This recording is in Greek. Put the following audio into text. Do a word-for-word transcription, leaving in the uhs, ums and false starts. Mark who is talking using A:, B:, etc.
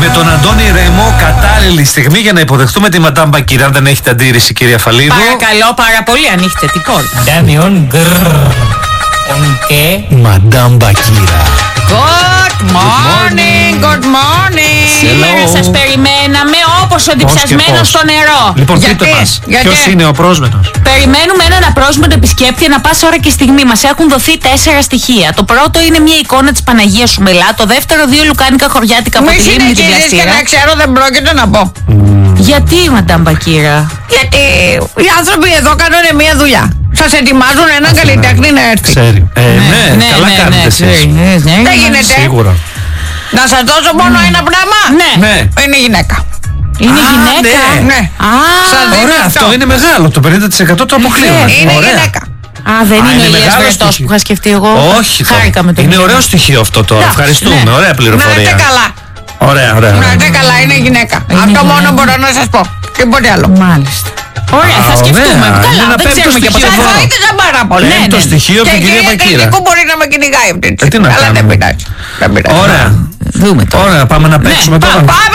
A: Με τον Αντώνη Ρέμο, κατάλληλη στιγμή για να υποδεχτούμε τη Μαντάμ Μπακύρα. Αν δεν έχετε αντίρρηση, κυρία Φαλίδου.
B: Παρακαλώ, πάρα πολύ, ανοίχτε την πόρτα.
C: Ντάνιον γκρρρ. Και
A: Μαντάμ Μπακύρα.
B: Good morning, good morning. Σήμερα σας περιμέναμε όπως ο διψασμένος στο νερό.
A: Λοιπόν,
B: γιατί,
A: πείτε μας,
B: γιατί
A: ποιος είναι ο πρόσμενος?
B: περιμένουμε έναν απρόσμενο επισκέπτη ανά πάσα ώρα και στιγμή. Μας έχουν δοθεί τέσσερα στοιχεία. Το πρώτο είναι μια εικόνα της Παναγίας Σουμελά. Το δεύτερο, δύο λουκάνικα χωριάτικα από τη Λίμνη την Πλαστήρα.
D: Και να ξέρω, δεν πρόκειται να πω.
B: Γιατί, Μαντάμ Μπακύρα?
D: Γιατί οι άνθρωποι εδώ κάνουν μια δουλειά. Σας ετοιμάζουν έναν καλλιτέχνη να έρθει.
A: Ξέρει. Ε, ναι, ναι, καλά
B: ναι,
A: κάνετε
B: ναι,
A: εσείς.
B: ναι, ναι,
D: Δεν
B: ναι.
D: γίνεται.
A: Σίγουρα.
D: Να σας δώσω μόνο ένα πράγμα.
B: Ναι.
A: Ναι.
D: Είναι γυναίκα.
B: Είναι
A: Α,
B: γυναίκα.
A: ναι.
D: Ναι.
B: Α,
D: Σας δίνω
A: Ωραία, αυτό είναι μεγάλο. Το πενήντα τοις εκατό το αποκλείουμε.
D: Είναι
A: Ωραία.
D: γυναίκα.
B: Α, δεν
A: Α,
B: είναι
A: είναι
B: ο Ηλίας
A: μεγάλο
B: Βρετός
A: στοιχείο.
B: που είχα σκεφτεί εγώ.
A: Όχι. το-
B: Χάρηκα με το
A: Είναι
B: μήνυμα.
A: ωραίο στοιχείο αυτό τώρα.
B: Εντάξει,
A: Ευχαριστούμε.
B: ναι.
A: Ωραία
D: Να
A: πληροφορία.
D: είστε καλά.
A: Ωραία, ωραία.
D: Να
A: ωραία.
D: είστε καλά, είναι γυναίκα.
B: Είναι
D: Αυτό
B: γυναίκα.
D: μόνο μπορώ να σας πω. Τίποτε άλλο.
B: Μάλιστα. Ωραία,
A: Α,
B: θα σκεφτούμε.
A: ωραία. Είναι
B: Καλά,
A: ένα
B: δεν
A: πέμπτο
B: ξέρουμε και από
A: στοιχείο
B: τα
A: εδώ.
D: Θα βοήθησα πάρα πολύ.
B: Ναι,
A: Το
B: ναι.
A: στοιχείο από
D: Και
A: την κυρία
D: κυρία
A: Μπακύρα.
D: Κρητικού μπορεί να με κυνηγάει αυτή τη
A: Ε, τι να
D: Αλλά δεν
A: κάνουμε.
D: πειράζει. Δεν πειράζει.
A: Ωραία.
B: Δούμε τώρα.
A: Ωραία, πάμε να παίξουμε
B: Ναι,
A: τώρα.
D: Πάμε.